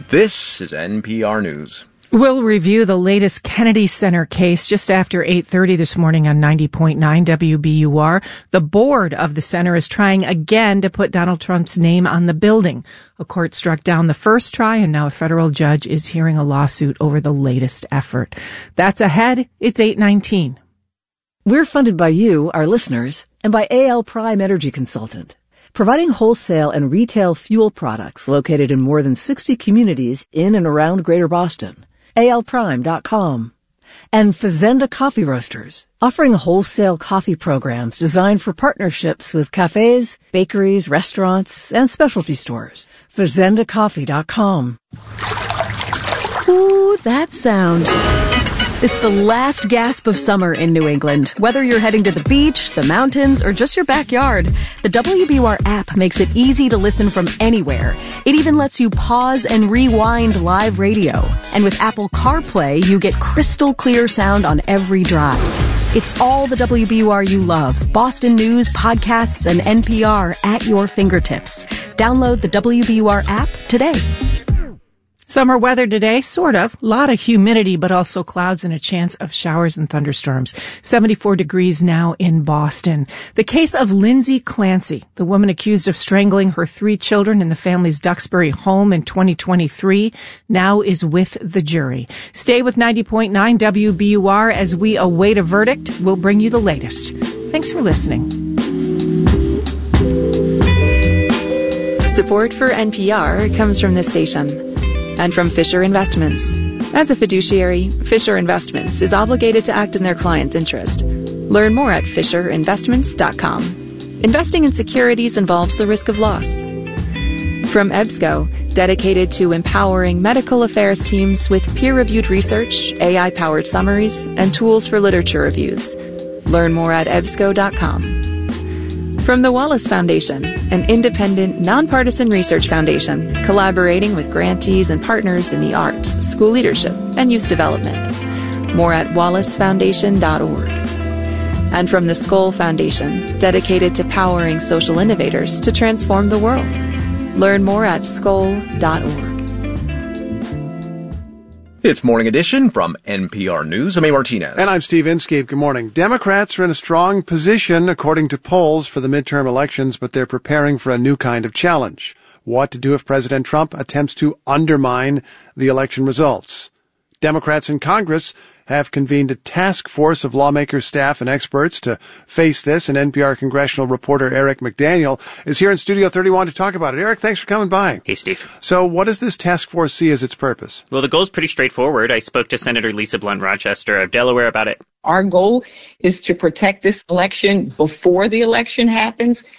This is NPR News. We'll review the latest Kennedy Center case just after 8:30 this morning on 90.9 WBUR. The board of the center is trying again to put Donald Trump's name on the building. A court struck down the first try, and now a federal judge is hearing a lawsuit over the latest effort. That's ahead. It's 8:19. We're funded by you, our listeners, and by AL Prime Energy Consultant, providing wholesale and retail fuel products located in more than 60 communities in and around Greater Boston. alprime.com. And Fazenda Coffee Roasters, offering wholesale coffee programs designed for partnerships with cafes, bakeries, restaurants, and specialty stores. FazendaCoffee.com. Ooh, that sound. It's the last gasp of summer in New England. Whether you're heading to the beach, the mountains, or just your backyard, the WBUR app makes it easy to listen from anywhere. It even lets you pause and rewind live radio. And with Apple CarPlay, you get crystal clear sound on every drive. It's all the WBUR you love. Boston news, podcasts, and NPR at your fingertips. Download the WBUR app today. Summer weather today, sort of. A lot of humidity, but also clouds and a chance of showers and thunderstorms. 74 degrees now in Boston. The case of Lindsay Clancy, the woman accused of strangling her 3 children in the family's Duxbury home in 2023, now is with the jury. Stay with 90.9 WBUR as we await a verdict. We'll bring you the latest. Thanks for listening. Support for NPR comes from this station and from Fisher Investments. As a fiduciary, Fisher Investments is obligated to act in their client's interest. Learn more at FisherInvestments.com. Investing in securities involves the risk of loss. From EBSCO, dedicated to empowering medical affairs teams with peer-reviewed research, AI-powered summaries, and tools for literature reviews. Learn more at EBSCO.com. From the Wallace Foundation, an independent, nonpartisan research foundation collaborating with grantees and partners in the arts, school leadership, and youth development. More at wallacefoundation.org. And from the Skoll Foundation, dedicated to powering social innovators to transform the world. Learn more at skoll.org. It's Morning Edition from NPR News. I'm A. Martinez. And I'm Steve Inskeep. Good morning. Democrats are in a strong position, according to polls, for the midterm elections, but they're preparing for a new kind of challenge. What to do if President Trump attempts to undermine the election results. Democrats in Congress have convened a task force of lawmakers, staff, and experts to face this, and NPR congressional reporter Eric McDaniel is here in Studio 31 to talk about it. Eric, thanks for coming by. Hey, Steve. So what does this task force see as its purpose? Well, the goal is pretty straightforward. I spoke to Senator Lisa Blunt Rochester of Delaware about it. Our goal is to protect this election before the election happens.